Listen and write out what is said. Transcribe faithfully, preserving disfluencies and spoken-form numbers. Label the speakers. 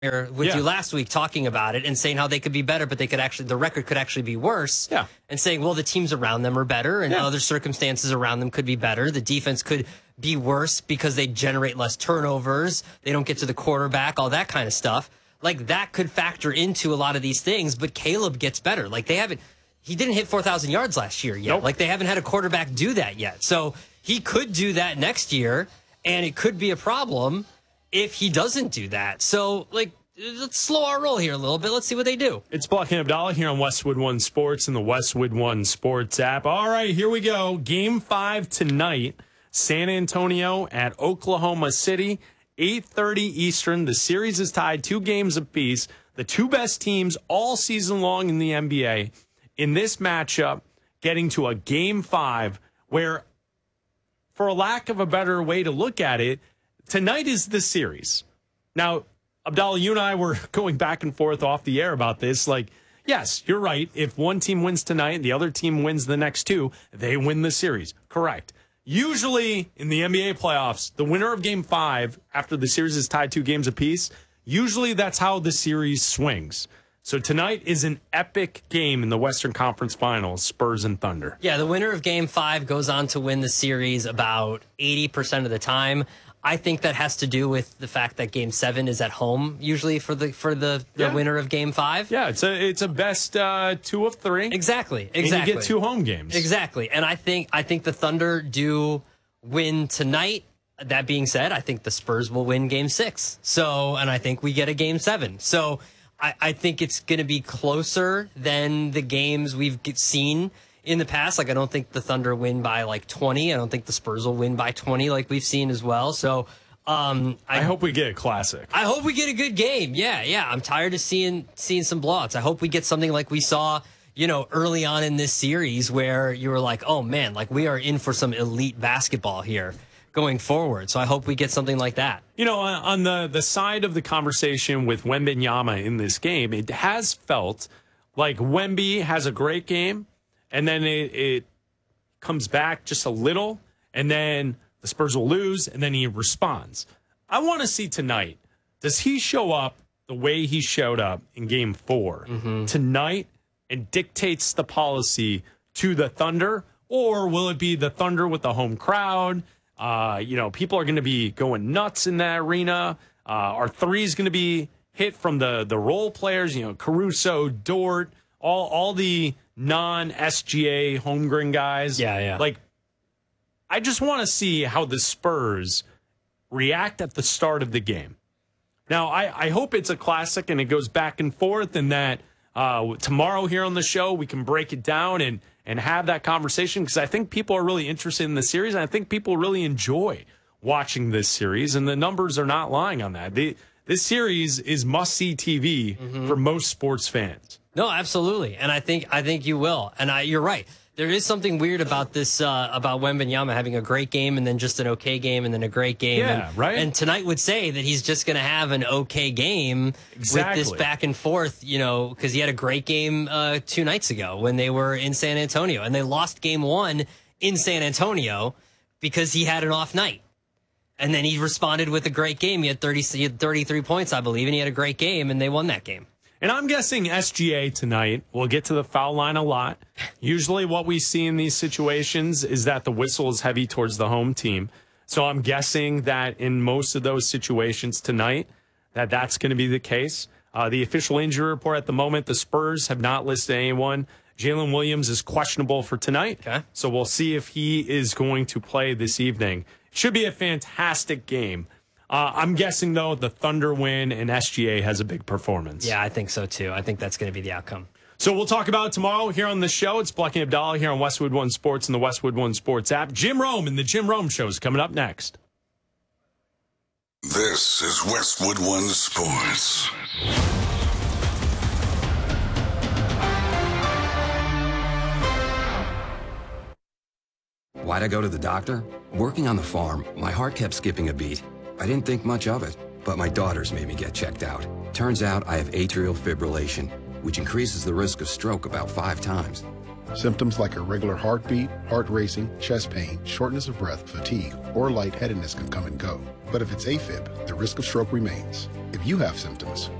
Speaker 1: with
Speaker 2: yeah.
Speaker 1: you last week talking about it and saying how they could be better, but they could actually, the record could actually be worse.
Speaker 2: Yeah.
Speaker 1: And saying, well, the teams around them are better and
Speaker 2: yeah.
Speaker 1: other circumstances around them could be better. The defense could be worse because they generate less turnovers. They don't get to the quarterback, all that kind of stuff. Like that could factor into a lot of these things, but Caleb gets better. Like they haven't, he didn't hit four thousand yards last year yet.
Speaker 2: Nope.
Speaker 1: Like they haven't had a quarterback do that yet. So he could do that next year and it could be a problem if he doesn't do that. So, like, let's slow our roll here a little bit. Let's see what they do.
Speaker 2: It's Block and Abdallah here on Westwood One Sports and the Westwood One Sports app. All right, here we go. Game five tonight. San Antonio at Oklahoma City, eight thirty Eastern. The series is tied two games apiece. The two best teams all season long in the N B A. In this matchup, getting to a game five where, for a lack of a better way to look at it, tonight is the series. Now, Abdallah, you and I were going back and forth off the air about this. Like, yes, you're right. If one team wins tonight and the other team wins the next two, they win the series. Correct. Usually in the N B A playoffs, the winner of game five, after the series is tied two games apiece, usually that's how the series swings. So tonight is an epic game in the Western Conference Finals, Spurs and Thunder.
Speaker 1: Yeah, the winner of game five goes on to win the series about eighty percent of the time. I think that has to do with the fact that game seven is at home usually for the for the, the
Speaker 2: yeah.
Speaker 1: winner of game five.
Speaker 2: Yeah, it's a it's a best uh, two of three.
Speaker 1: Exactly. Exactly.
Speaker 2: And you get two home games.
Speaker 1: Exactly. And I think I think the Thunder do win tonight. That being said, I think the Spurs will win game six. So, and I think we get a game seven. So I, I think it's going to be closer than the games we've seen in the past. Like, I don't think the Thunder win by like twenty. I don't think the Spurs will win by twenty like we've seen as well. So um, I,
Speaker 2: I hope we get a classic.
Speaker 1: I hope we get a good game. Yeah, yeah. I'm tired of seeing seeing some blowouts. I hope we get something like we saw, you know, early on in this series where you were like, oh, man, like we are in for some elite basketball here going forward. So I hope we get something like that.
Speaker 2: You know, on the, the side of the conversation with Wembanyama in this game, it has felt like Wemby has a great game, and then it, it comes back just a little, and then the Spurs will lose, and then he responds. I want to see tonight, does he show up the way he showed up in game four
Speaker 1: mm-hmm.
Speaker 2: tonight and dictates the policy to the Thunder, or will it be the Thunder with the home crowd? Uh, you know, people are going to be going nuts in that arena. Uh, our three is going to be hit from the the role players, you know, Caruso, Dort, all all the non-S G A homegrown guys.
Speaker 1: Yeah, yeah.
Speaker 2: Like, I just want to see how the Spurs react at the start of the game. Now, I, I hope it's a classic and it goes back and forth, and that uh, tomorrow here on the show we can break it down and and have that conversation, because I think people are really interested in the series, and I think people really enjoy watching this series, and the numbers are not lying on that. The, this series is must-see T V mm-hmm. for most sports fans.
Speaker 1: No, absolutely, and I think I think you will. And I, you're right. There is something weird about this, uh, about Wembanyama having a great game and then just an okay game and then a great game.
Speaker 2: Yeah,
Speaker 1: and,
Speaker 2: right.
Speaker 1: And tonight would say that he's just going to have an okay game
Speaker 2: exactly.
Speaker 1: with this back and forth, you know, because he had a great game uh, two nights ago when they were in San Antonio. And they lost game one in San Antonio because he had an off night. And then he responded with a great game. He had thirty, he had thirty-three points, I believe, and he had a great game, and they won that game.
Speaker 2: And I'm guessing S G A tonight will get to the foul line a lot. Usually what we see in these situations is that the whistle is heavy towards the home team. So I'm guessing that in most of those situations tonight, that that's going to be the case. Uh, the official injury report at the moment, the Spurs have not listed anyone. Jalen Williams is questionable for tonight.
Speaker 1: Okay.
Speaker 2: So we'll see if he is going to play this evening. Should be a fantastic game. Uh, I'm guessing, though, the Thunder win and S G A has a big performance.
Speaker 1: Yeah, I think so, too. I think that's going to be the outcome.
Speaker 2: So we'll talk about it tomorrow here on the show. It's Block and Abdallah here on Westwood One Sports and the Westwood One Sports app. Jim Rome and the Jim Rome Show is coming up next.
Speaker 3: This is Westwood One Sports.
Speaker 4: Why'd I go to the doctor? Working on the farm, my heart kept skipping a beat. I didn't think much of it, but my daughters made me get checked out. Turns out I have atrial fibrillation, which increases the risk of stroke about five times.
Speaker 5: Symptoms like irregular heartbeat, heart racing, chest pain, shortness of breath, fatigue, or lightheadedness can come and go. But if it's AFib, the risk of stroke remains. If you have symptoms,